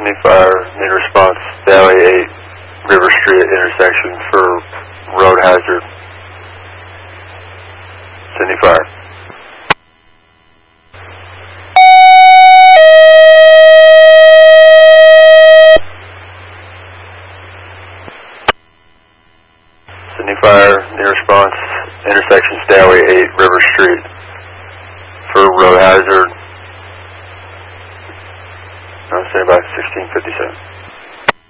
Sydney Fire, need a response, Valley 8, River Street intersection for road hazard. Sydney Fire. Sydney Fire, need a response, intersection Staley 8, River Street for road hazard. I'll say about 1657.